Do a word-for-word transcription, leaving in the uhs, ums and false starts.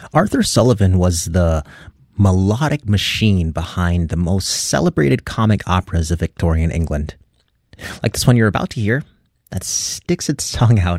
Arthur Sullivan was the melodic machine behind the most celebrated comic operas of Victorian England. Like this one you're about to hear, that sticks its tongue out